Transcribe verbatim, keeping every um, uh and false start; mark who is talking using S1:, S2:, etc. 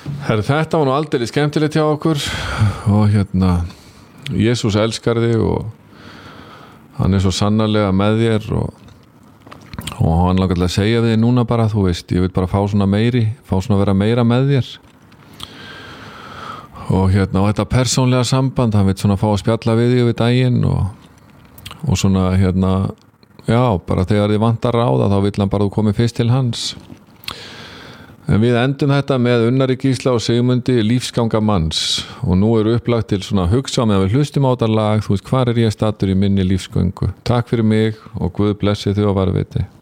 S1: Herra, þetta var nú aldrei skemmtilegt hjá okkur og hérna Jesús elskar þig og hann er svo sannarlega með þér og, og hann langar til að segja við þig núna bara, þú veist, ég vil bara fá svona meiri, fá svona vera meira með þér og hérna og þetta persónlega samband, hann vil svona fá að spjalla við þig við daginn og, og svona hérna, já, bara þegar þið vantar ráða þá vill hann bara þú komið fyrst til hans. En við endum þetta með Unnari Gísla og Sigmundi lífsganga manns og nú er upplagt til svona hugsa meðan við hlustum á þetta lag, þú veist, hvar er ég stattur í minni lífsgöngu. Takk fyrir mig og Guð blessi þig og varðveiti.